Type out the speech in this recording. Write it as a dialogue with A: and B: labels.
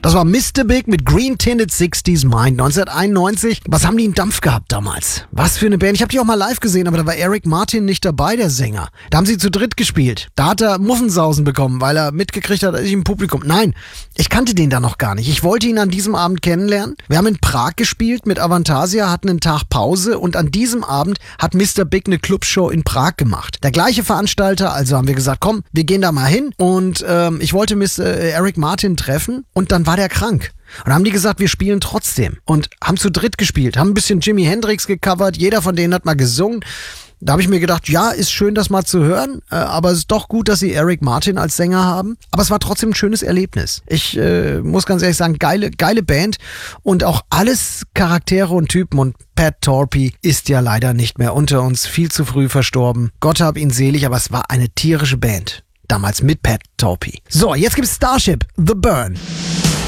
A: Das war Mr. Big mit Green Tinted 60s Mind 1991. Was haben die in Dampf gehabt damals? Was für eine Band. Ich habe die auch mal live gesehen, aber da war Eric Martin nicht dabei, der Sänger. Da haben sie zu dritt gespielt. Da hat er Muffensausen bekommen, weil er mitgekriegt hat, dass ich im Publikum... Nein, ich kannte den da noch gar nicht. Ich wollte ihn an diesem Abend kennenlernen. Wir haben in Prag gespielt mit Avantasia, hatten einen Tag Pause und an diesem Abend hat Mr. Big eine Clubshow in Prag gemacht. Der gleiche Veranstalter, also haben wir gesagt, komm, wir gehen da mal hin und ich wollte Eric Martin treffen und dann war der krank. Und dann haben die gesagt, wir spielen trotzdem und haben zu dritt gespielt, haben ein bisschen Jimi Hendrix gecovert, jeder von denen hat mal gesungen. Da habe ich mir gedacht, ja, ist schön, das mal zu hören, aber es ist doch gut, dass sie Eric Martin als Sänger haben. Aber es war trotzdem ein schönes Erlebnis. Ich muss ganz ehrlich sagen, geile Band und auch alles Charaktere und Typen. Und Pat Torpey ist ja leider nicht mehr unter uns, viel zu früh verstorben. Gott hab ihn selig, aber es war eine tierische Band. Damals mit Pat Torpey. So, jetzt gibt's Starship, The Burn.